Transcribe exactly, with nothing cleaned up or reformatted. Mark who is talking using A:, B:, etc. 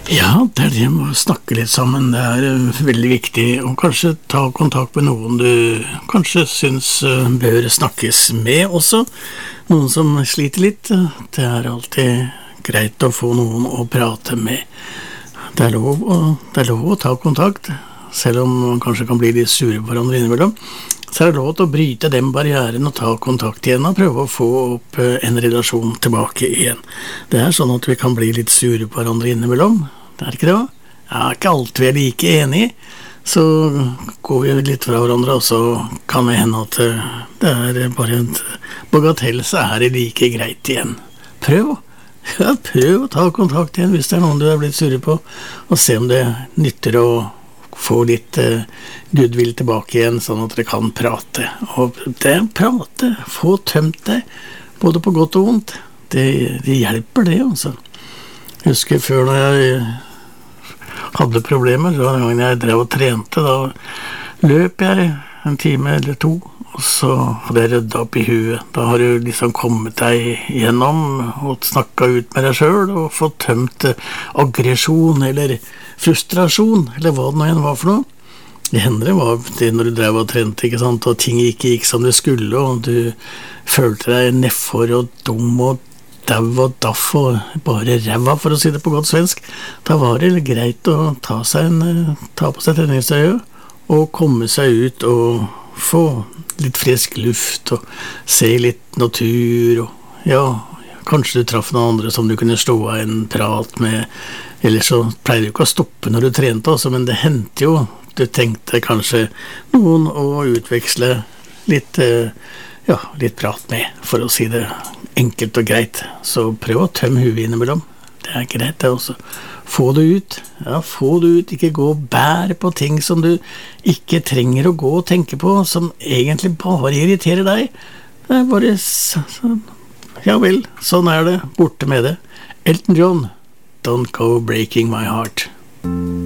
A: Ja, det er det med å snakke litt sammen. Det er eh, veldig viktig å kanskje ta kontakt med noen du kanskje syns eh, bør snakkes med også. Noen som sliter litt. Det er alltid greit å få noen å prate med. Det er lov å, det er lov å ta kontakt, selv om man kanskje kan bli litt sure på hverandre innimellom. Så er det lov til å bryte den barrieren og ta kontakt igjen og prøve å få opp eh, en relasjon tilbake igjen. Det er sånn at vi kan bli litt sure på hverandre innimellom. Det er ikke det, hva? Jeg er ikke alltid vi er like enige, så går vi litt fra hverandre, og så kan det hende at eh, det er bare en bagatell, så er det like greit igjen. Prøv, ja, prøv å ta kontakt igjen hvis det er noen du er blitt sure på, og se om det nytter å få litt uh, goodwill tilbake igjen, sånn at dere kan prate. Og det prate, få tømt det, både på godt og vondt, det, det hjelper det, altså. Jeg husker før når jeg hadde problemer, så den gangen jeg drev og trente, da løp jeg en time eller to, og så hadde jeg ryddet opp i huet. Da har du liksom kommet deg gjennom og snakket ut med deg selv og fått tømt aggresjon eller frustrasjon, eller hva det nå enn var for noe. Det hender det var det når du drev og trente, ikke sant, og ting ikke gikk som det skulle, og du følte deg nedfor og dum og dau og daff og bare ræva, for å si det på godt svensk. Da var det greit å ta, seg en, ta på seg treningstøyet og komme seg ut og få litt frisk luft og se litt natur, og ja, kanskje du traff noen andre som du kunne stå av en prat med. Ellers så pleier du ikke å stoppe når du trente også, men det hendte jo. Du tenkte kanskje noen å utveksle litt, ja, litt prat med, for å si det enkelt og greit. Så prøv å tømme huet innimellom. Det er greit det også. Få det ut. Ja, få det ut. Ikke gå og bære på ting som du ikke trenger å gå og tenke på, som egentlig bare irriterer deg. Det er bare sånn. Ja vel, sånn er det. Borte med det. Elton John. Don't go breaking my heart.